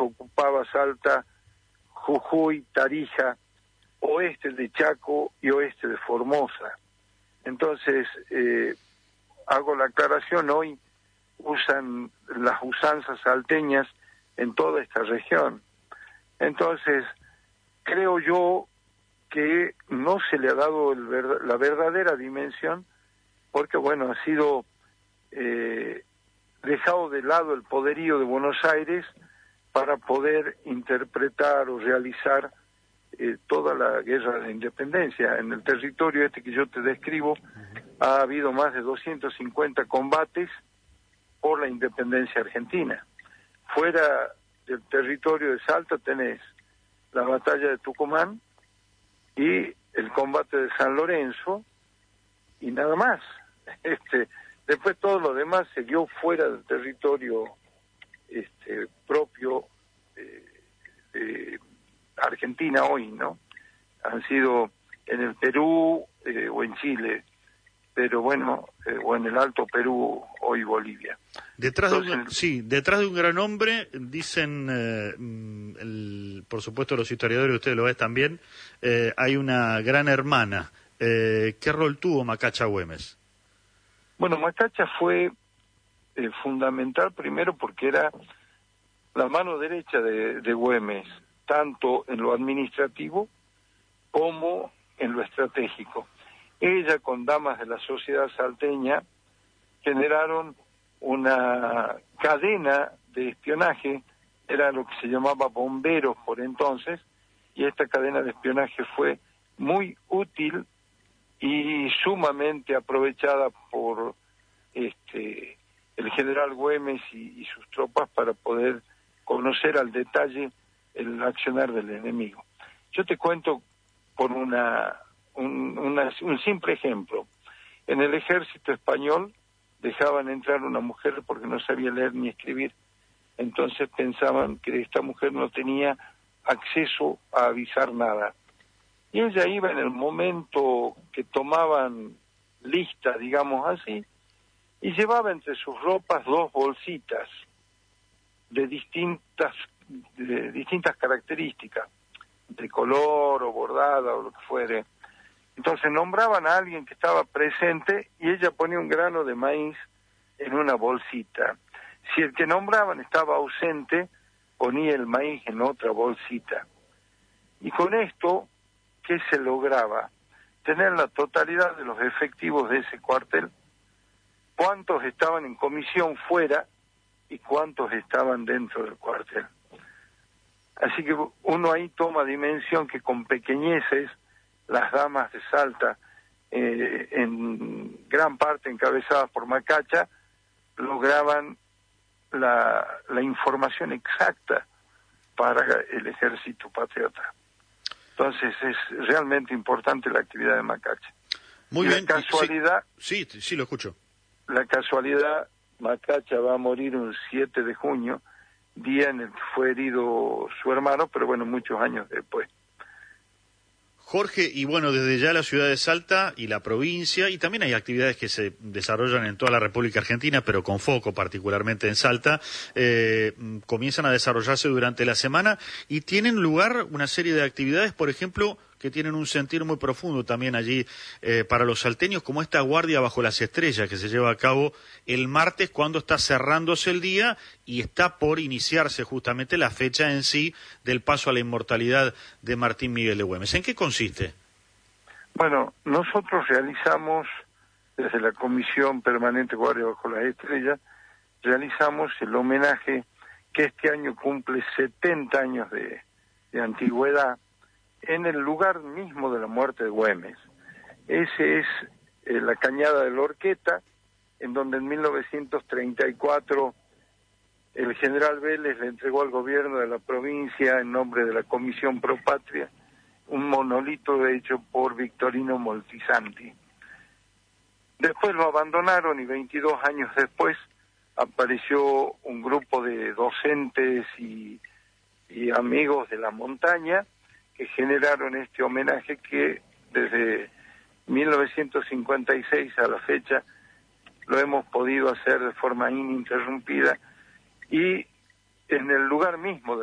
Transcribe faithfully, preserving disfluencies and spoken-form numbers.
ocupaba Salta, Jujuy, Tarija, oeste de Chaco y oeste de Formosa. Entonces, eh, hago la aclaración, hoy usan las usanzas salteñas en toda esta región. Entonces, creo yo que no se le ha dado el ver, la verdadera dimensión, porque bueno, ha sido eh, dejado de lado el poderío de Buenos Aires para poder interpretar o realizar eh, toda la guerra de independencia. En el territorio este que yo te describo, ha habido más de doscientos cincuenta combates por la independencia argentina. Fuera del territorio de Salta tenés la batalla de Tucumán y el combate de San Lorenzo y nada más. Este, después todo lo demás se dio fuera del territorio este, propio eh, de Argentina hoy, ¿no? Han sido en el Perú eh, o en Chile, pero bueno, eh, o en el Alto Perú, hoy Bolivia. Detrás Entonces, de un, sí, detrás de un gran hombre, dicen, eh, el, por supuesto los historiadores, ustedes lo ven también, eh, hay una gran hermana. Eh, ¿Qué rol tuvo Macacha Güemes? Bueno, Macacha fue eh, fundamental primero porque era la mano derecha de, de Güemes, tanto en lo administrativo como en lo estratégico. Ella con damas de la sociedad salteña generaron una cadena de espionaje, era lo que se llamaba bomberos por entonces, y esta cadena de espionaje fue muy útil y sumamente aprovechada por este el general Güemes y, y sus tropas para poder conocer al detalle el accionar del enemigo. Yo te cuento por una Un, una, un simple ejemplo. En el ejército español dejaban entrar una mujer porque no sabía leer ni escribir. Entonces pensaban que esta mujer no tenía acceso a avisar nada. Y ella iba en el momento que tomaban lista, digamos así, y llevaba entre sus ropas dos bolsitas de distintas, de distintas características, de color o bordada o lo que fuere. Entonces nombraban a alguien que estaba presente y ella ponía un grano de maíz en una bolsita. Si el que nombraban estaba ausente, ponía el maíz en otra bolsita. Y con esto, ¿qué se lograba? Tener la totalidad de los efectivos de ese cuartel, cuántos estaban en comisión fuera y cuántos estaban dentro del cuartel. Así que uno ahí toma dimensión que con pequeñeces las damas de Salta, eh, en gran parte encabezadas por Macacha, lograban la, la información exacta para el ejército patriota. Entonces es realmente importante la actividad de Macacha. Muy y bien. La casualidad, sí, sí, sí, lo escucho. La casualidad, Macacha va a morir un siete de junio, día en el que fue herido su hermano, pero bueno, muchos años después. Jorge, y bueno, desde ya la ciudad de Salta y la provincia, y también hay actividades que se desarrollan en toda la República Argentina, pero con foco particularmente en Salta, eh, comienzan a desarrollarse durante la semana y tienen lugar una serie de actividades, por ejemplo, que tienen un sentir muy profundo también allí eh, para los salteños, como esta guardia bajo las estrellas que se lleva a cabo el martes cuando está cerrándose el día y está por iniciarse justamente la fecha en sí del paso a la inmortalidad de Martín Miguel de Güemes. ¿En qué consiste? Bueno, nosotros realizamos, desde la Comisión Permanente Guardia Bajo las Estrellas, realizamos el homenaje que este año cumple setenta años de, de antigüedad, en el lugar mismo de la muerte de Güemes. Ese es eh, la cañada de la Horqueta, en donde en mil novecientos treinta y cuatro el general Vélez le entregó al gobierno de la provincia, en nombre de la Comisión Pro Patria, un monolito hecho por Victorino Moltisanti. Después lo abandonaron y veintidós años después apareció un grupo de docentes y, y amigos de la montaña que generaron este homenaje que desde mil novecientos cincuenta y seis a la fecha lo hemos podido hacer de forma ininterrumpida y en el lugar mismo de